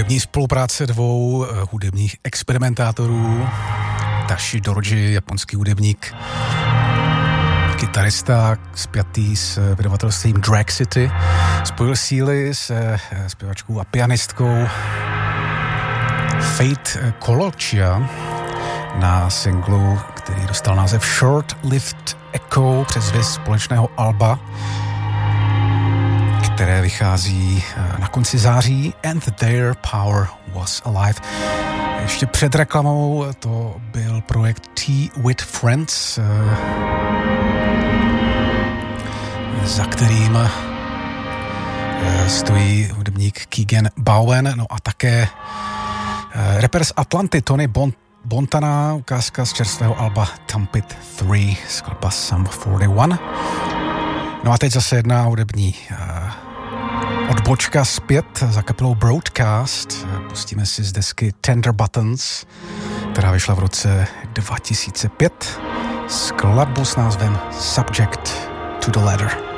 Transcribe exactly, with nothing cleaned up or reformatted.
hudební spolupráce dvou hudebních experimentátorů. Tashi Dorji, japonský hudebník, kytarista spjatý s vydavatelstvím Drag City, spojil síly se zpěvačkou a pianistkou Fate Kolochia na singlu, který dostal název Short-Lived Echo přes zvěst společného alba, které vychází na konci září, And Their Power Was Alive. Ještě před reklamou to byl projekt Tea with Friends, za kterým stojí hudebník Keegan Bowen, no a také rapper z Atlanty Tony Bon- Bontana, ukázka z čerstvého alba Thump It tři, skladba Sum čtyřicet jedna. No a teď zase jedna hudební odbočka zpět za kapelou Broadcast. Pustíme si z desky Tender Buttons, která vyšla v roce dva tisíce pět, skladbu s názvem Subject to the Letter.